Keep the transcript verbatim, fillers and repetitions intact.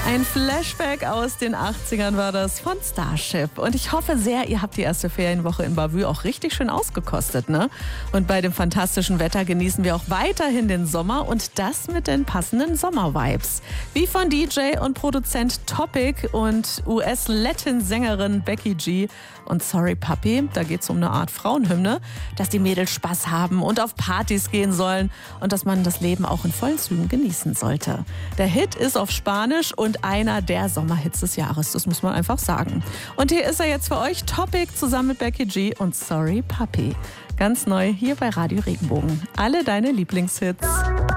Ein Flashback aus den achtzigern war das von Starship. Und ich hoffe sehr, ihr habt die erste Ferienwoche in Bavü auch richtig schön ausgekostet, ne? Und bei dem fantastischen Wetter genießen wir auch weiterhin den Sommer und das mit den passenden Sommervibes. Wie von D J und Produzent Topic und U S-Latin-Sängerin Becky G und Sorry Puppy. Da geht es um eine Art Frauenhymne, dass die Mädels Spaß haben und auf Partys gehen sollen und dass man das Leben auch in vollen Zügen genießen sollte. Der Hit ist auf Spanisch und einer der Sommerhits des Jahres, das muss man einfach sagen. Und hier ist er jetzt für euch, Topic zusammen mit Becky G und Sorry Puppy. Ganz neu hier bei Radio Regenbogen. Alle deine Lieblingshits.